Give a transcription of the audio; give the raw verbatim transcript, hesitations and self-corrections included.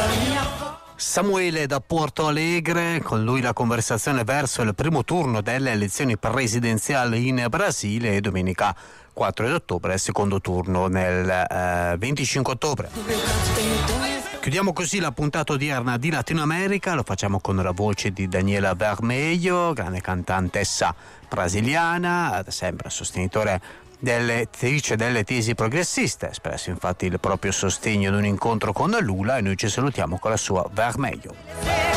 Samuele da Porto Alegre, con lui la conversazione verso il primo turno delle elezioni presidenziali in Brasile, e domenica quattro ottobre il secondo turno nel eh, venticinque ottobre. Chiudiamo così la puntata odierna di Latino America, lo facciamo con la voce di Daniela Vermelho, grande cantantessa brasiliana, da sempre sostenitore delle teorici delle tesi progressiste, ha espresso infatti il proprio sostegno ad un incontro con Lula, e noi ci salutiamo con la sua Vermelho.